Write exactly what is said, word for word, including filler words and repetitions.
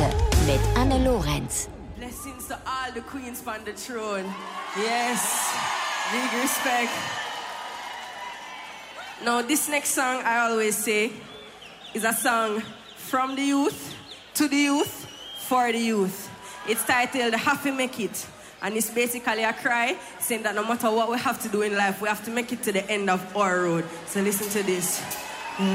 mit Anne Lorenz. Blessings to all the queens on the throne. Yes, big respect. Now, this next song, I always say, is a song from the youth, to the youth, for the youth. It's titled Have to Make It. And it's basically a cry saying that no matter what we have to do in life, we have to make it to the end of our road. So listen to this.